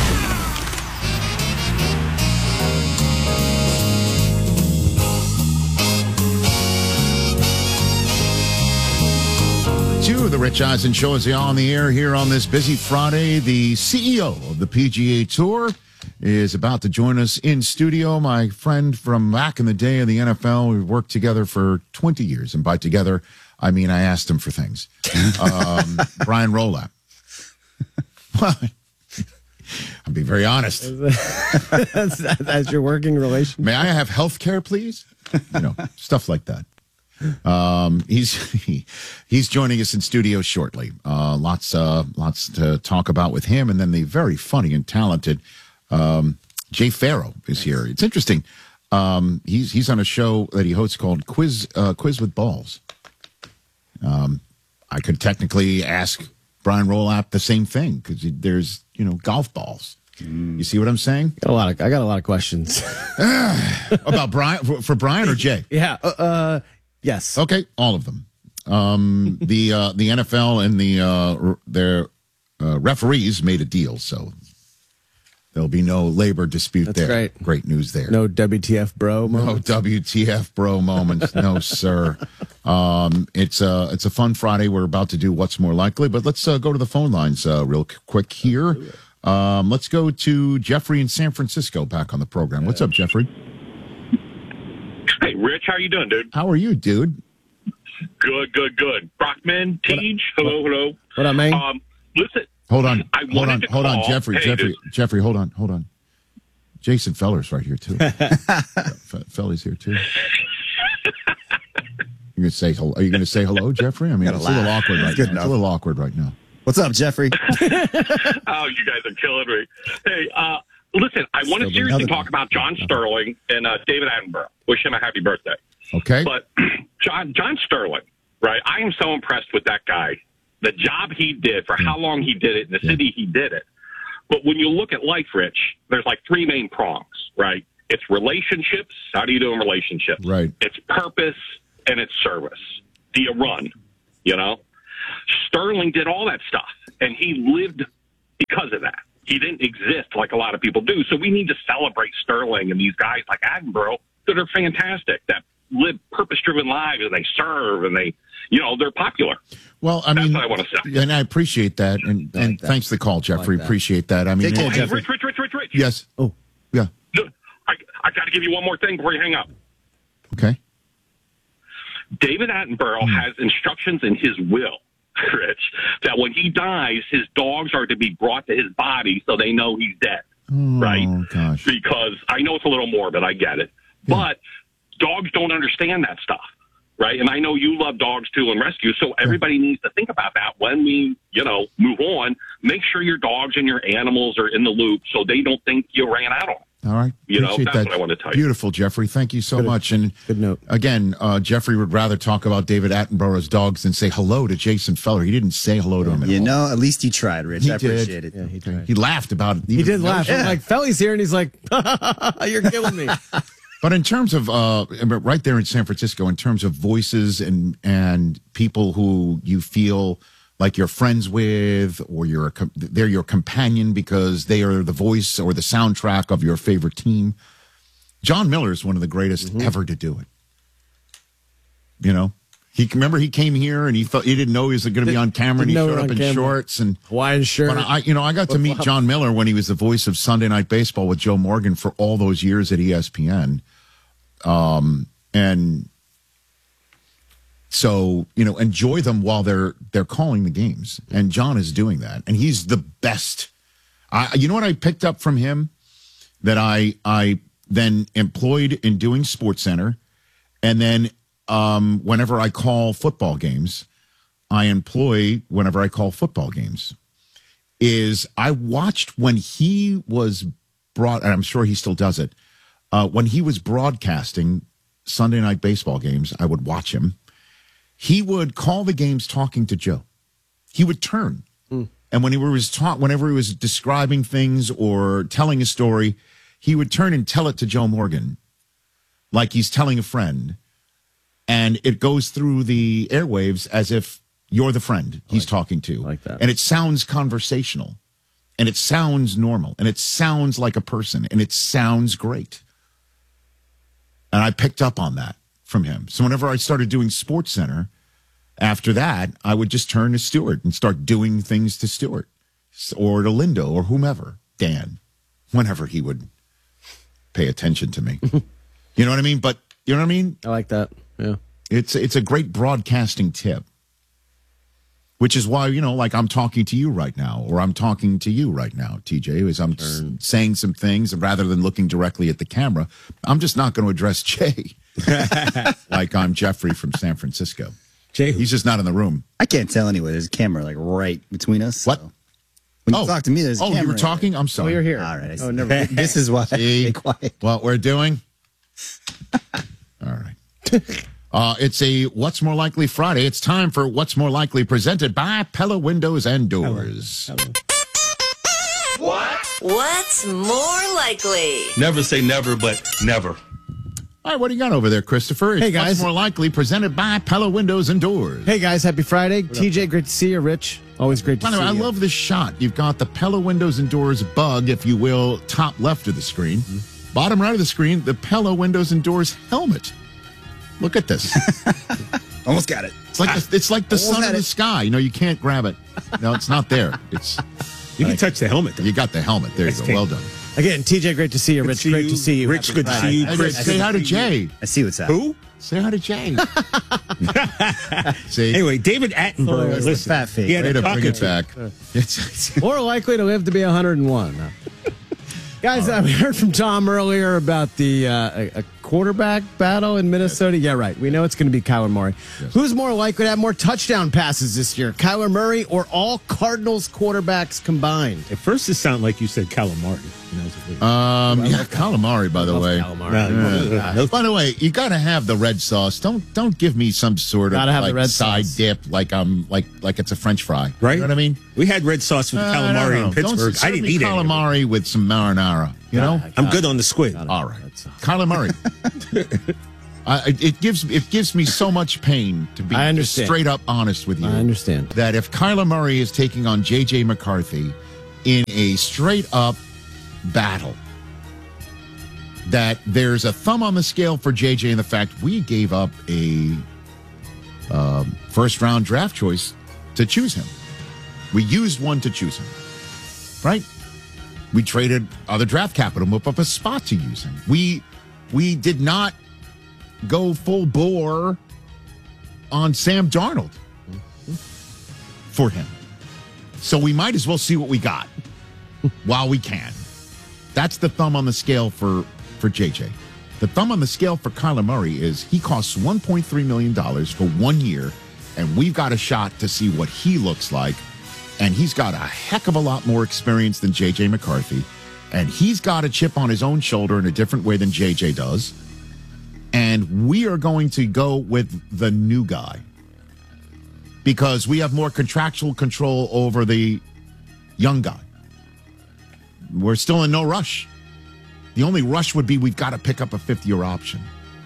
To the Rich Eisen Show is on the air here on this busy Friday. The C E O of the P G A Tour is about to join us in studio. My friend from back in the day of the N F L. We worked together for twenty years. And by together, I mean I asked him for things. Um, Brian Rolap. Well, I'll be very honest. that's, that's your working relationship. May I have health care, please? You know, stuff like that. Um, he's he, he's joining us in studio shortly. Uh, lots uh, lots to talk about with him, and then the very funny and talented um, Jay Farrow is here. It's interesting. Um, he's he's on a show that he hosts called Quiz uh, Quiz with Balls. Um, I could technically ask Brian Rolap the same thing because there's you know golf balls. Mm. You see what I'm saying? Got a lot of I got a lot of questions about Brian for, for Brian or Jay. Yeah. Uh, uh, yes. Okay. All of them. Um, the uh, the N F L and the uh, their uh, referees made a deal, so there'll be no labor dispute That's there. Great. Great news there. No W T F bro moments. No W T F bro moments. No, sir. Um, it's a it's a fun Friday. We're about to do What's More Likely, but let's uh, go to the phone lines uh, real quick here. Um, let's go to Jeffrey in San Francisco back on the program. What's up, Jeffrey? Hey, Rich, how you doing, dude? How are you, dude? Good, good, good. Brockman, Teej, hello, hello. What up, man? Um, listen. Hold on, I hold on, to hold on, call. Jeffrey, Hey, Jeffrey, dude. Jeffrey, hold on, hold on. Jason Feller's right here too. F- Feller's here too. You You're gonna say hello? Are you going to say hello, Jeffrey? I mean, it's a little awkward right now. It's a little awkward right now. What's up, Jeffrey? Oh, you guys are killing me. Hey, uh, listen, I want to seriously talk about John Sterling and uh, David Attenborough. Wish him a happy birthday. Okay. But John John Sterling, right? I am so impressed with that guy. The job he did, for how long he did it, in the city he did it. But when you look at life, Rich, there's like three main prongs, right? It's relationships. How do you do in relationships? Right. It's purpose and it's service. Do you run? You know? Sterling did all that stuff, and he lived because of that. He didn't exist like a lot of people do. So we need to celebrate Sterling and these guys like Attenborough that are fantastic, that live purpose-driven lives, and they serve, and they, you know, they're popular. Well, I That's mean, what I want to say. and I appreciate that, and, I like and that. thanks for the call, Jeffrey. like that. Appreciate that. I mean, Take care, it- Jeffrey. Rich, Rich, Rich, Rich, Rich. yes. Oh, yeah. I, I got to give you one more thing before you hang up. Okay. David Attenborough has instructions in his will, Rich, that when he dies, his dogs are to be brought to his body so they know he's dead. Oh, right? gosh. Because I know it's a little morbid, I get it. But dogs don't understand that stuff, right? And I know you love dogs too and rescue, so everybody needs to think about that when we, you know, move on. Make sure your dogs and your animals are in the loop so they don't think you ran out on them. All right. You know, Appreciate that's that. what I wanted to tell you. Beautiful, Jeffrey. Thank you so Good- much. And good note. Again, uh, Jeffrey would rather talk about David Attenborough's dogs than say hello to Jason Feller. He didn't say hello to him at You all. know, at least he tried, Rich. He I did. appreciate it. Yeah, he tried. He laughed about it. He Even did though- laugh. I'm like, Felly's here, and he's like, you're killing me. But in terms of uh, right there in San Francisco, in terms of voices and and people who you feel like you're friends with, or you're a, com- they're your companion because they are the voice or the soundtrack of your favorite team. John Miller is one of the greatest Mm-hmm. ever to do it. You know, he remember he came here and he thought he didn't know he was going to be on camera, and he Didn't know showed it up on in camera. shorts and Hawaiian shirt. But I, you know, I got to meet John Miller when he was the voice of Sunday Night Baseball with Joe Morgan for all those years at E S P N. Um, and so, you know, enjoy them while they're they're calling the games. And John is doing that. And he's the best. I, you know what I picked up from him that I I then employed in doing SportsCenter, and then um, whenever I call football games, I employ whenever I call football games, is I watched when he was brought, and I'm sure he still does it, uh, when he was broadcasting Sunday Night Baseball games, I would watch him. He would call the games talking to Joe. He would turn. Mm. And when he was taught, whenever he was describing things or telling a story, he would turn and tell it to Joe Morgan like he's telling a friend. And it goes through the airwaves as if you're the friend he's talking to. Like that. And it sounds conversational. And it sounds normal. And it sounds like a person. And it sounds great. And I picked up on that from him. So whenever I started doing SportsCenter, after that, I would just turn to Stewart and start doing things to Stewart or to Lindo or whomever, Dan, whenever he would pay attention to me. You know what I mean? But you know what I mean? I like that. Yeah. It's it's a great broadcasting tip, which is why, you know, like I'm talking to you right now, or I'm talking to you right now, T J, as I'm s- saying some things, and rather than looking directly at the camera, I'm just not going to address Jay like I'm Jeffrey from San Francisco. Jay, he's just not in the room. I can't tell anyway. There's a camera like right between us. What? So. When you Oh. talk to me, there's a Oh, camera. you were talking? I'm sorry. Oh, you're here. All right. I see. Oh, never. This is why. See Stay quiet. what we're doing? All right. Uh, it's a What's More Likely Friday. It's time for What's More Likely, presented by Pella Windows and Doors. What? What's more likely? Never say never, but never. All right, what do you got over there, Christopher? It's Hey, guys. What's More Likely, presented by Pella Windows and Doors. Hey, guys. Happy Friday. T J, great to see you. Rich, always great to By the see way, I you. love this shot. You've got the Pella Windows and Doors bug, if you will, top left of the screen. Mm-hmm. Bottom right of the screen, the Pella Windows and Doors helmet. Look at this. Almost got it. It's like the, it's like the Almost sun had in the it. sky. You know, you can't grab it. No, it's not there. It's You can touch the helmet. You got the helmet. There you That's go. tape. well done. Again, T J, great to see you. Good Rich, to see great you. to see you. Rich, Happy good to Friday. see you. Hey, Chris, say hi to Jay. I see what's happening. Who? Say hi to Jay. See? Anyway, David Attenborough. It's listen, fat fake. he had Way a to bring talking it to. back. It's- More likely to live to be one hundred one. Guys, uh, we heard from Tom earlier about the uh, a, a quarterback battle in Minnesota? Yeah, right. We know it's going to be Kyler Murray. Yes. Who's more likely to have more touchdown passes this year, Kyler Murray or all Cardinals quarterbacks combined? At first, it sounded like you said calamari. Um, yeah, calamari, by the way. Calamari. Yeah. Yeah. By the way, you got to have the red sauce. Don't don't give me some sort of Gotta have the like red side sauce. dip like I'm like like it's a French fry. Right? You know what I mean? We had red sauce with Uh, I calamari don't in know. Pittsburgh. Don't I serve didn't me eat it. calamari with some marinara. You know, I'm good on the squid. All right, Kyler Murray. I, it gives it gives me so much pain to be I just understand. straight up honest with you. I understand. That if Kyler Murray is taking on J J McCarthy in a straight up battle, that there's a thumb on the scale for J J in the fact we gave up a um, first round draft choice to choose him. We used one to choose him, right? We traded other draft capital, move up a spot to use him. We we did not go full bore on Sam Darnold for him. So we might as well see what we got while we can. That's the thumb on the scale for, for J J. The thumb on the scale for Kyler Murray is he costs one point three million dollars for one year, and we've got a shot to see what he looks like. And he's got a heck of a lot more experience than J J McCarthy. And he's got a chip on his own shoulder in a different way than J J does. And we are going to go with the new guy because we have more contractual control over the young guy. We're still in no rush. The only rush would be we've got to pick up a fifth-year option.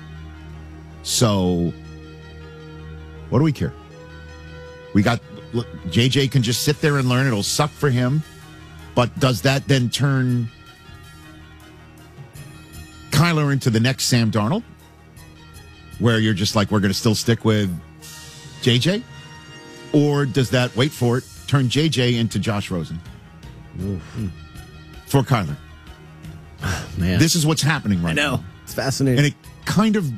So, what do we care? We got... Look, J J can just sit there and learn. It'll suck for him. But does that then turn Kyler into the next Sam Darnold? Where you're just like, we're going to still stick with J J? Or does that, wait for it, turn J J into Josh Rosen? Mm-hmm. For Kyler. Man. This is what's happening right I know. now. It's fascinating. And it kind of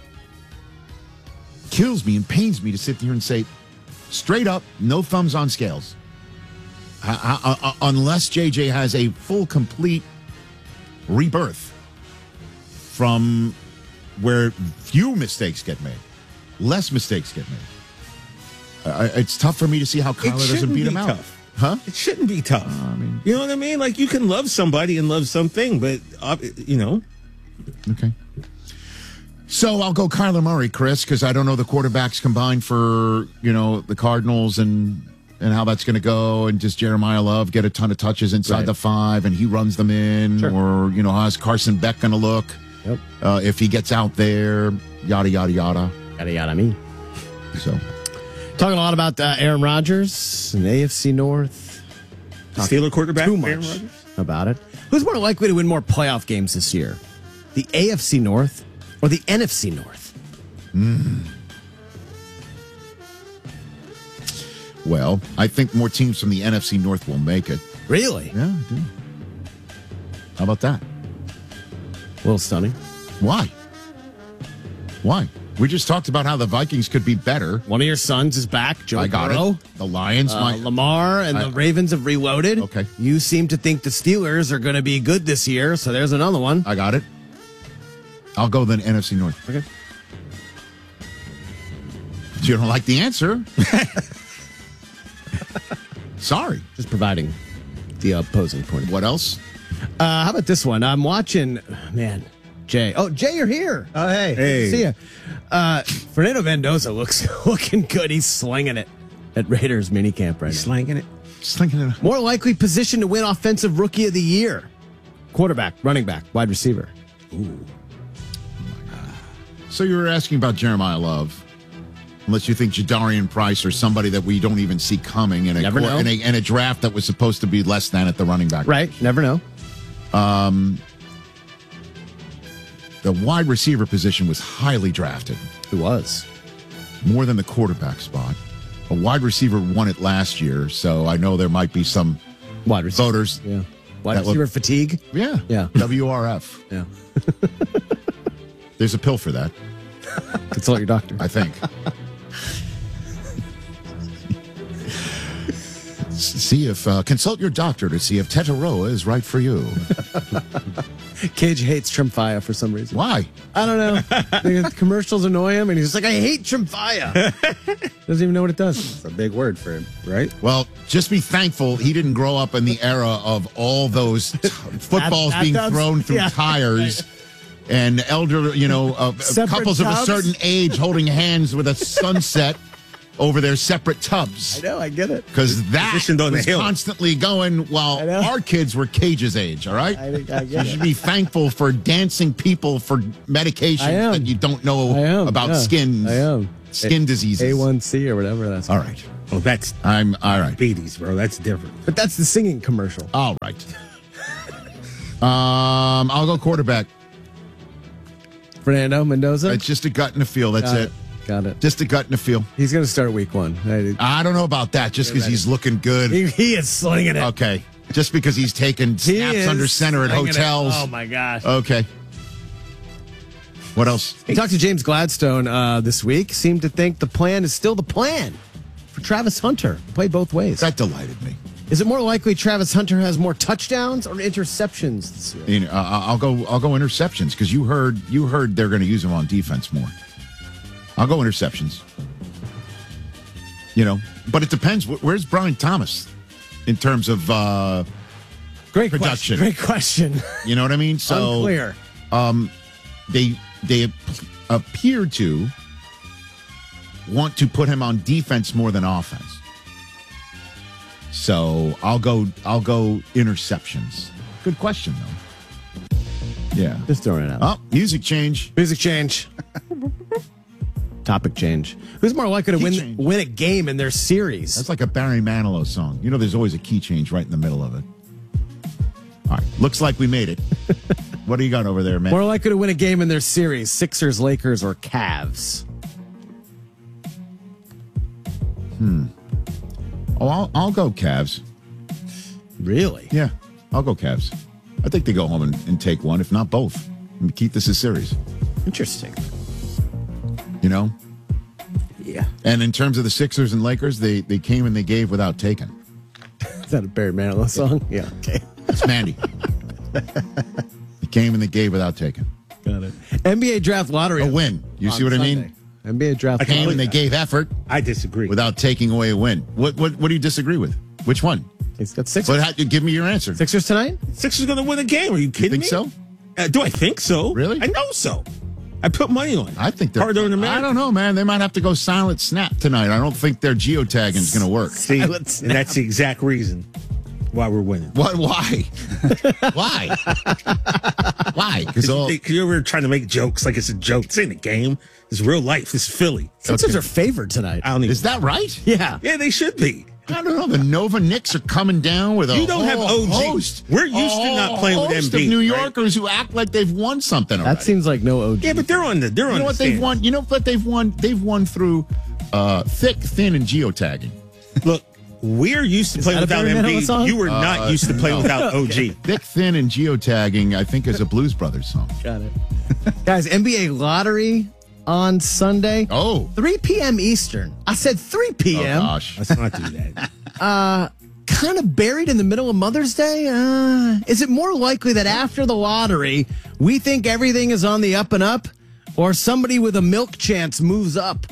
kills me and pains me to sit here and say, straight up, no thumbs on scales. Uh, uh, uh, unless J J has a full, complete rebirth from where few mistakes get made, less mistakes get made. Uh, it's tough for me to see how Kyler doesn't shouldn't beat be him out. tough. Huh? It shouldn't be tough. Uh, I mean, you know what I mean? Like, you can love somebody and love something, but, uh, you know. Okay. So I'll go Kyler Murray, Chris, because I don't know the quarterbacks combined for, you know, the Cardinals and and how that's going to go. And does Jeremiah Love get a ton of touches inside Right. the five and he runs them in? Sure. Or, you know, how's Carson Beck going to look Yep. uh, if he gets out there? Yada, yada, yada. Yada, yada, me. So, Talking a lot about uh, Aaron Rodgers and A F C North. Steeler quarterback, Too Aaron much Rodgers? about it. Who's more likely to win more playoff games this year? The A F C North or the N F C North? mm. Well, I think more teams from the N F C North will make it. Really? Yeah, I do. How about that? A little stunning. Why? Why? We just talked about how the Vikings could be better. One of your sons is back, Joe I got Burrow. it. The Lions, Uh, my Lamar and I- the Ravens have reloaded. Okay. You seem to think the Steelers are going to be good this year, so there's another one. I got it. I'll go then N F C North. Okay. You don't like the answer? Sorry. Just providing the opposing point of view. What else? Uh, how about this one? I'm watching, man, Jay. Oh, Jay, you're here. Oh, hey. Good to Hey. see you. Uh, Fernando Mendoza looks looking good. He's slinging it at Raiders minicamp right now. Slanging it. Slinging it. More likely position to win Offensive Rookie of the Year. Quarterback, running back, wide receiver. Ooh. So you were asking about Jeremiah Love. Unless you think Jadarian Price or somebody that we don't even see coming in a, Never know. in a, in a draft that was supposed to be less than at the running back. Right, never know. Um, the wide receiver position was highly drafted. It was. More than the quarterback spot. A wide receiver won it last year, so I know there might be some Wide receiver. voters. Yeah. Wide that look- receiver fatigue. Yeah. Yeah. W R F. Yeah. There's a pill for that, Consult your doctor. I think. See if uh, consult your doctor to see if Tetaroa is right for you. Cage hates Tremfya for some reason. Why? I don't know. The commercials annoy him, and he's just like, I hate Tremfya. Doesn't even know what it does. It's a big word for him, right? Well, just be thankful he didn't grow up in the era of all those t- footballs that being does- thrown through yeah. tires and elder, you know, uh, Separate couples of a tubs? certain age holding hands with a sunset over their separate tubs. I know, I get it. Because that Positioned on the was hill. constantly going while our kids were Cage's age, all right? I, I get You it. should be thankful for dancing people for medications I am. that you don't know I am, about yeah. skin, I am. skin diseases. A one C or whatever that's All called. right. Oh, that's I'm all right. diabetes, bro. That's different. But that's the singing commercial. All right. Um, I'll go quarterback. Fernando Mendoza? It's just a gut and a feel. That's Got it. it. Got it. Just a gut and a feel. He's going to start week one. I, I don't know about that. Just because ready. he's looking good. he, he is slinging it. Okay. Just because he's taking He snaps is under center at slinging it. hotels. Oh, my gosh. Okay. What else? We talked to James Gladstone uh, this week. Seemed to think the plan is still the plan for Travis Hunter. Play both ways. That delighted me. Is it more likely Travis Hunter has more touchdowns or interceptions this year? You know, uh, I'll go. I'll go interceptions because you heard. You heard they're going to use him on defense more. I'll go interceptions. You know, but it depends. Wh- Where's Brian Thomas in terms of uh, Great production? question. Great question. You know what I mean? So Unclear. Um, they they ap- appear to want to put him on defense more than offense. So I'll go. I'll go interceptions. Good question though. Yeah. Just throwing it out. Oh, music change. Music change. Topic change. Who's more likely to Key win change. win a game in their series? That's like a Barry Manilow song. You know, there's always a key change right in the middle of it. All right. Looks like we made it. What do you got over there, man? More likely to win a game in their series: Sixers, Lakers, or Cavs. Hmm. Oh, I'll, I'll go Cavs. Really? Yeah, I'll go Cavs. I think they go home and, and take one, if not both, and keep this a series. Interesting. You know? Yeah. And in terms of the Sixers and Lakers, they, they came and they gave without taking. Is that a Barry Manilow song? Yeah. Okay. It's Mandy. They came and they gave without taking. Got it. N B A draft lottery. A win. You see what I mean? N B A draft. I came and they lottery. gave effort I disagree. without taking away a win. What what what do you disagree with? Which one? He's got six. But how, give me your answer. Sixers tonight? Sixers going to win a game. Are you kidding think me? so? Uh, do I think so? Really? I know so. I put money on it. I think they're Harder than I America. don't know, man. They might have to go silent snap tonight. I don't think their geotagging is going to work. See, and that's the exact reason why we're winning. What? Why? Why? Why? Because all Because you were trying to make jokes like it's a joke. This ain't a game. It's real life. It's Philly. Sixers Okay. are favored tonight. I don't even, is that right? Yeah. yeah, they should be. I don't know. The Nova Knicks are coming down with a You don't have whole O G. host. We're used a to not whole playing with host M B, of New right? Yorkers who act like they've won something already. That seems like no O G. Yeah, but they're on the. They're You on know the what they've stand. won? You know what they've won? They've won through uh, thick, thin, and geotagging. Look, we're used to Is playing that a without Barry M Manilow B. song? You were Uh, not used to playing no. without O G. Thick, thin, and geotagging, I think, is a Blues Brothers song. Got it. Guys, N B A lottery on Sunday. Oh. three p.m. Eastern. I said three Oh, p.m. gosh. Let's not do that. uh, kind of buried in the middle of Mother's Day. Uh, is it more likely that after the lottery, we think everything is on the up and up, or somebody with a milk chance moves up?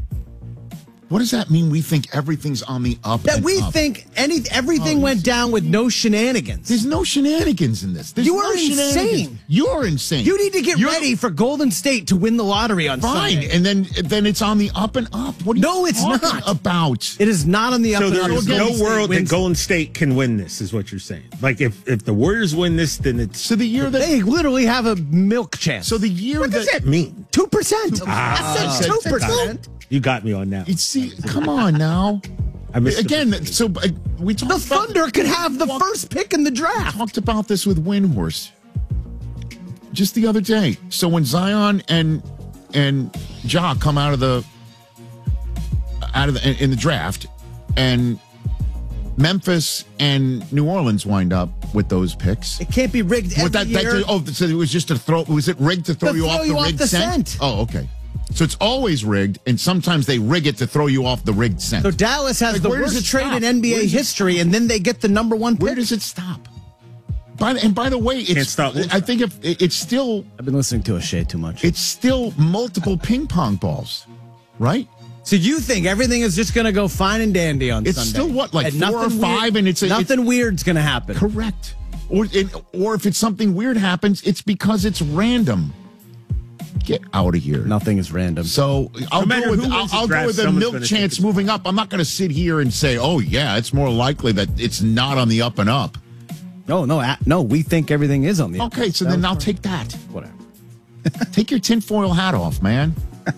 What does that mean? We think everything's on the up That and we up? think any everything Oh, went down with no shenanigans. There's no shenanigans in this. There's You no are shenanigans. insane. You're insane. You need to get You're- ready for Golden State to win the lottery on Fine, Sunday. and then then it's on the up and up. What are you No, it's talking not. about? It is not on the up So and up. there is Golden no State world that wins- Golden State can win this, is what you're saying. Like if if the Warriors win this, then it's. So the year that They literally have a milk chance. so the year What that, does that mean? Two percent. Ah. I said two percent. You got me on that. you see, come on now. I missed the Again, percentage. so uh, we talked The about, Thunder could have the Walk- first pick in the draft. talked about this with Windhorst just the other day. So when Zion and and Ja come out of the out of the in the draft, and Memphis and New Orleans wind up with those picks. It can't be rigged every What that, that year. oh, so it was just to throw. Was it rigged to throw To you throw off you the off rigged the scent? scent. Oh, okay. So it's always rigged, and sometimes they rig it to throw you off the rigged scent. So Dallas has Like, the where does worst it trade stop? in N B A Where does it- history, and then they get the number one pick. Where does it stop? By the, and by the way, it's. stop, won't I think if it- it's still. I've been listening to O'Shea too much. It's still multiple ping pong balls, right? So you think everything is just going to go fine and dandy on It's Sunday? still what, like And four or nothing five, weird- and it's a, nothing weird's going to happen. Correct. Or it, or if it's something weird happens, it's because it's random. Get out of here. Nothing is random. So I'll matter go with who I'll, wins the I'll go draft, with the someone's milk gonna chance take it. moving up. I'm not going to sit here and say, oh yeah, it's more likely that it's not on the up and up. No, no, a- no. We think everything is on the. Okay, so That then was I'll part- take that. Whatever. Take your tinfoil hat off, man.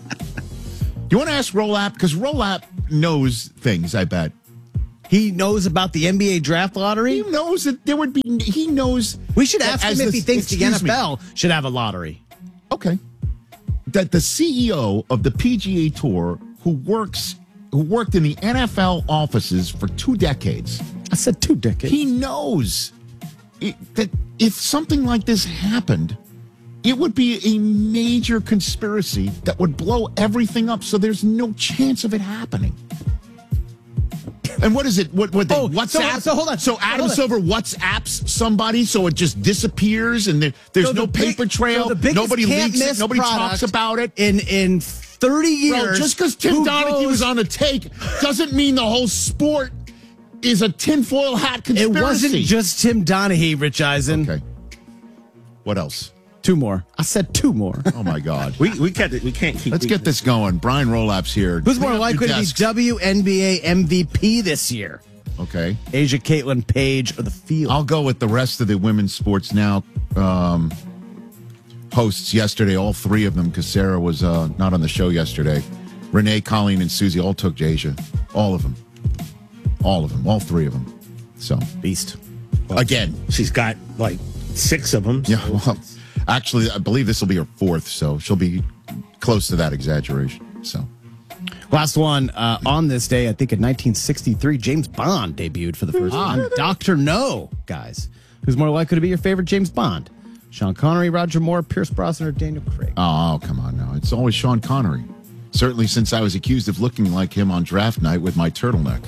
You want to ask Rolap? Because Rolap knows things, I bet. He knows about the N B A draft lottery. He knows that there would be, he knows. We should that ask as him if the- he thinks the excuse N F me. L should have a lottery. Okay. That the C E O of the P G A Tour, who works, who worked in the N F L offices for two decades, I said two decades. he knows it, that if something like this happened, it would be a major conspiracy that would blow everything up. So there's no chance of it happening. And what is it? What? What? They Oh, WhatsApp? so- so hold on. So So Adam hold on. Silver WhatsApps somebody, so it just disappears, and there, there's So the no big- paper trail. so the biggest Nobody can't leaks it. miss Nobody product talks about it. in in thirty years. Bro, just because Tim who Donaghy goes- was on a take doesn't mean the whole sport is a tinfoil hat It conspiracy. wasn't just Tim Donaghy, Rich Eisen. Okay. What else? Two more. I said two more. Oh my God. We we can't we can't keep. Let's get this going. Brian Rolap's here. Who's Clean more up likely your to be desks. W N B A M V P this year? Okay. Asia Caitlin Page or the field? I'll go with the rest of the women's sports now um, hosts yesterday, all three of them, because Sarah was uh, not on the show yesterday. Renee, Colleen, and Susie all took Asia. All of them. All of them. All three of them. So, beast. Again. She's got like six of them. Yeah, well, actually, I believe this will be her fourth, so she'll be close to that exaggeration. So, Last one uh, on this day, I think in nineteen sixty-three, James Bond debuted for the first time. Doctor No, guys. Who's more likely to be your favorite James Bond? Sean Connery, Roger Moore, Pierce Brosnan, or Daniel Craig? oh, come on now. It's always Sean Connery. Certainly since I was accused of looking like him on draft night with my turtleneck.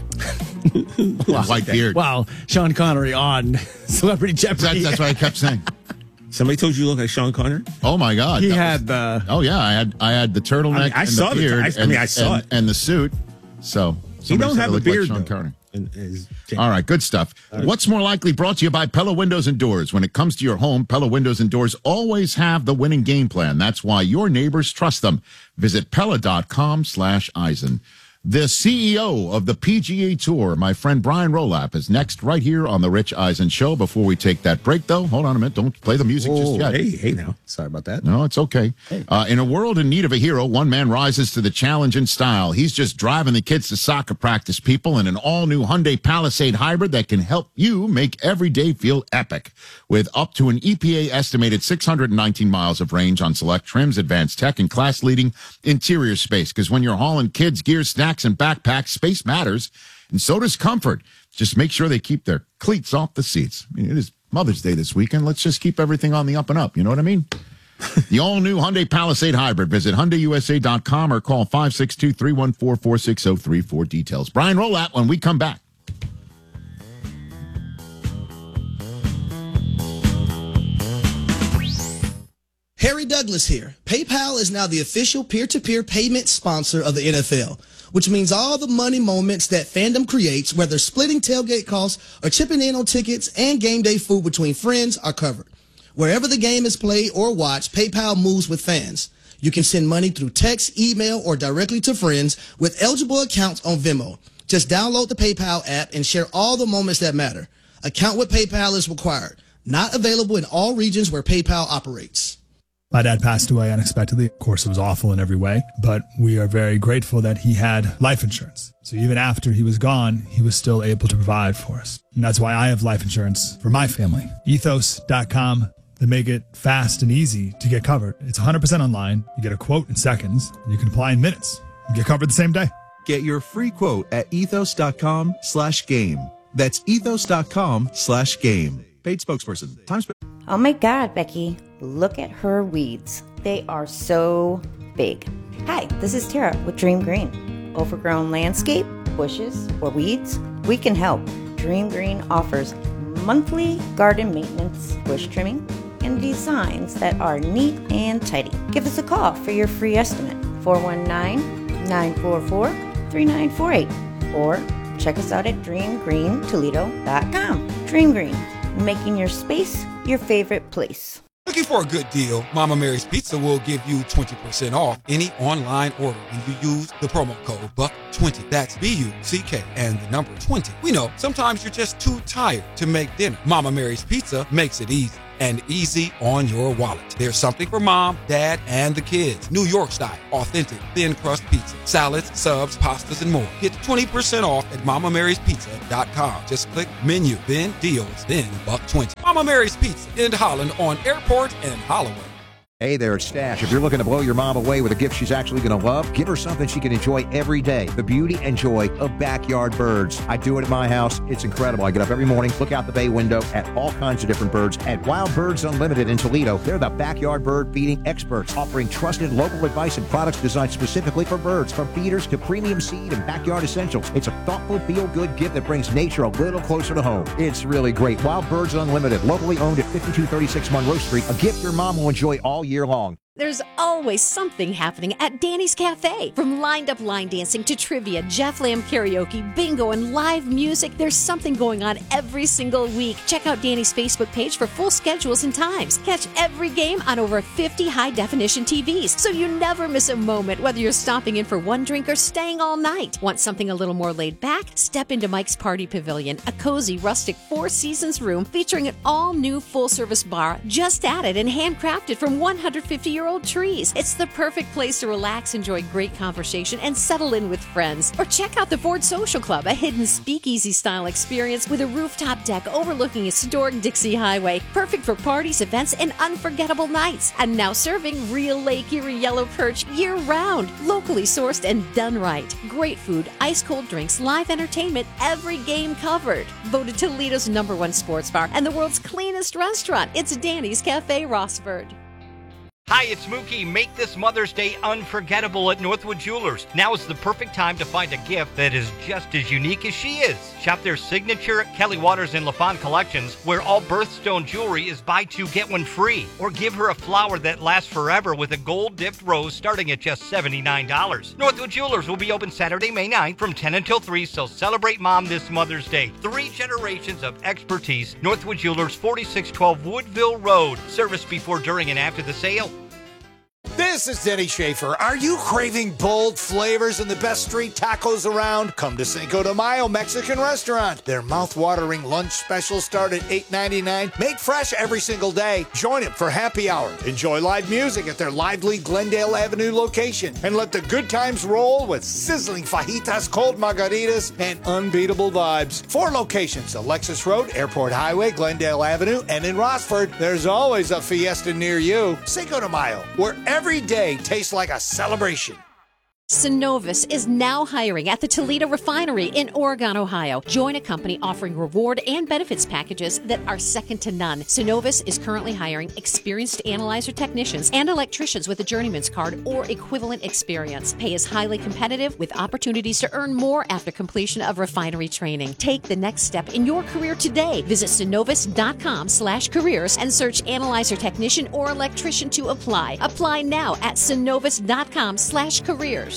Wow. White beard. Wow, Sean Connery on Celebrity Jeopardy. That's, that's what I kept saying. Somebody told you you look like Sean Connery? Oh my God! He That had the. was- oh yeah, I had I had the turtleneck. I mean, I and saw the the- beard. I- I and, mean, I saw and, it. and the suit. So He somebody don't said I have a look like beard Sean though. Connery. And- is- All right, good stuff. What's more likely brought to you by Pella Windows and Doors. When it comes to your home, Pella Windows and Doors always have the winning game plan. That's why your neighbors trust them. Visit Pella.com slash Eisen. The C E O of the P G A Tour, my friend Brian Rolap, is next right here on the Rich Eisen Show. Before we take that break, though, hold on a minute. Don't play the music just Oh, yet. hey, hey now. Sorry about that. No, it's okay. Uh, in a world in need of a hero, one man rises to the challenge in style. He's just driving the kids to soccer practice, people, in an all-new Hyundai Palisade hybrid that can help you make every day feel epic. With up to an E P A-estimated six hundred nineteen miles of range on select trims, advanced tech, and class-leading interior space. Because when you're hauling kids, gear, snacks, and backpacks, space matters, and so does comfort. Just make sure they keep their cleats off the seats. I mean, it is Mother's Day this weekend. Let's just keep everything on the up and up. You know what I mean? The all-new Hyundai Palisade Hybrid. Visit Hyundai U S A dot com or call five six two, three one four, four six zero three for details. Brian Rolap when we come back. Harry Douglas here. PayPal is now the official peer-to-peer payment sponsor of the N F L, which means all the money moments that fandom creates, whether splitting tailgate costs or chipping in on tickets and game day food between friends, are covered. Wherever the game is played or watched, PayPal moves with fans. You can send money through text, email, or directly to friends with eligible accounts on Venmo. Just download the PayPal app and share all the moments that matter. Account with PayPal is required. Not available in all regions where PayPal operates. My dad passed away unexpectedly. Of course, it was awful in every way, but we are very grateful that he had life insurance. So even after he was gone, he was still able to provide for us. And that's why I have life insurance for my family. ethos dot com. They make it fast and easy to get covered. It's one hundred percent online. You get a quote in seconds. And you can apply in minutes. You get covered the same day. Get your free quote at ethos dot com slash game. That's ethos dot com slash game. Paid spokesperson. Time sp- Oh my God, Becky, look at her weeds. They are so big. Hi, this is Tara with Dream Green. Overgrown landscape, bushes, or weeds? We can help. Dream Green offers monthly garden maintenance, bush trimming, and designs that are neat and tidy. Give us a call for your free estimate, four one nine, nine four four, three nine four eight, or check us out at dream green toledo dot com. Dream Green, making your space your favorite place. Looking for a good deal? Mama Mary's Pizza will give you twenty percent off any online order when you use the promo code buck twenty. That's B U C K and the number twenty. We know sometimes you're just too tired to make dinner. Mama Mary's Pizza makes it easy. And easy on your wallet. There's something for mom, dad, and the kids. New York style, authentic, thin crust pizza, salads, subs, pastas, and more. Get twenty percent off at mama marys pizza dot com. Just click menu, then deals, then buck twenty. Mama Mary's Pizza in Holland on Airport and Holloway. Hey there, it's Stash. If you're looking to blow your mom away with a gift she's actually going to love, give her something she can enjoy every day. The beauty and joy of backyard birds. I do it at my house. It's incredible. I get up every morning, look out the bay window at all kinds of different birds. At Wild Birds Unlimited in Toledo, they're the backyard bird feeding experts, offering trusted local advice and products designed specifically for birds, from feeders to premium seed and backyard essentials. It's a thoughtful, feel-good gift that brings nature a little closer to home. It's really great. Wild Birds Unlimited, locally owned at fifty-two thirty-six Monroe Street. A gift your mom will enjoy all year long. There's always something happening at Danny's Cafe. From lined up line dancing to trivia, Jeff Lamb karaoke, bingo, and live music, there's something going on every single week. Check out Danny's Facebook page for full schedules and times. Catch every game on over fifty high-definition T Vs, so you never miss a moment, whether you're stopping in for one drink or staying all night. Want something a little more laid back? Step into Mike's Party Pavilion, a cozy, rustic Four Seasons room featuring an all-new full-service bar just added and handcrafted from one hundred fifty year old trees. It's the perfect place to relax, enjoy great conversation, and settle in with friends. Or check out the Ford Social Club, a hidden speakeasy-style experience with a rooftop deck overlooking historic Dixie Highway. Perfect for parties, events, and unforgettable nights. And now serving real Lake Erie yellow perch year-round. Locally sourced and done right. Great food, ice-cold drinks, live entertainment, every game covered. Voted Toledo's number one sports bar and the world's cleanest restaurant. It's Danny's Cafe Rossford. Hi, it's Mookie. Make this Mother's Day unforgettable at Northwood Jewelers. Now is the perfect time to find a gift that is just as unique as she is. Shop their signature Kelly Waters and LaFawn collections, where all birthstone jewelry is buy two, get one free. Or give her a flower that lasts forever with a gold-dipped rose starting at just seventy-nine dollars. Northwood Jewelers will be open Saturday, May ninth from ten until three, so celebrate Mom this Mother's Day. Three generations of expertise. Northwood Jewelers, forty-six twelve Woodville Road. Service before, during, and after the sale. This is Denny Schaefer. Are you craving bold flavors and the best street tacos around? Come to Cinco de Mayo Mexican Restaurant. Their mouth-watering lunch specials start at eight ninety-nine, made fresh every single day. Join them for happy hour. Enjoy live music at their lively Glendale Avenue location. And let the good times roll with sizzling fajitas, cold margaritas, and unbeatable vibes. Four locations: Alexis Road, Airport Highway, Glendale Avenue, and in Rossford. There's always a fiesta near you. Cinco de Mayo, where every day tastes like a celebration. Synovus is now hiring at the Toledo Refinery in Oregon, Ohio. Join a company offering reward and benefits packages that are second to none. Synovus is currently hiring experienced analyzer technicians and electricians with a journeyman's card or equivalent experience. Pay is highly competitive with opportunities to earn more after completion of refinery training. Take the next step in your career today. Visit synovus.com slash careers and search analyzer technician or electrician to apply. Apply now at synovus.com slash careers.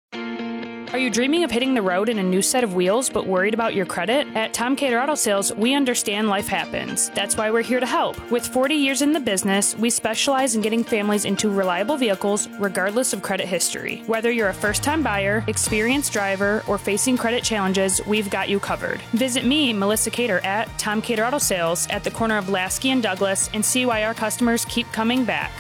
Are you dreaming of hitting the road in a new set of wheels but worried about your credit? At Tom Cater Auto Sales, we understand life happens. That's why we're here to help. With forty years in the business, we specialize in getting families into reliable vehicles regardless of credit history. Whether you're a first-time buyer, experienced driver, or facing credit challenges, we've got you covered. Visit me, Melissa Cater, at Tom Cater Auto Sales at the corner of Lasky and Douglas and see why our customers keep coming back.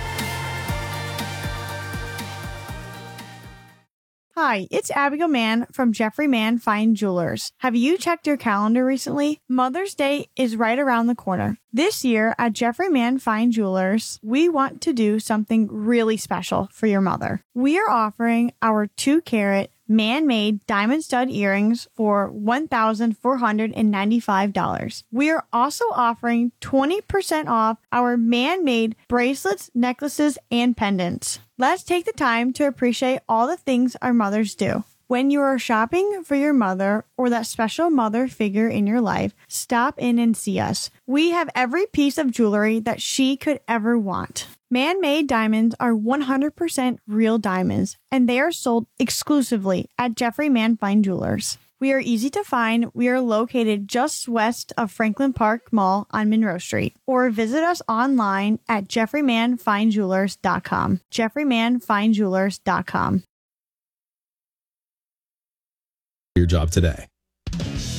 Hi, it's Abigail Mann from Jeffrey Mann Fine Jewelers. Have you checked your calendar recently? Mother's Day is right around the corner. This year at Jeffrey Mann Fine Jewelers, we want to do something really special for your mother. We are offering our two carat man-made diamond stud earrings for one thousand four hundred ninety-five dollars. We are also offering twenty percent off our man-made bracelets, necklaces, and pendants. Let's take the time to appreciate all the things our mothers do. When you are shopping for your mother or that special mother figure in your life, stop in and see us. We have every piece of jewelry that she could ever want. Man-made diamonds are one hundred percent real diamonds, and they are sold exclusively at Jeffrey Man Fine Jewelers. We are easy to find. We are located just west of Franklin Park Mall on Monroe Street. Or visit us online at jeffrey man fine jewelers dot com. jeffrey man fine jewelers dot com. Your job today.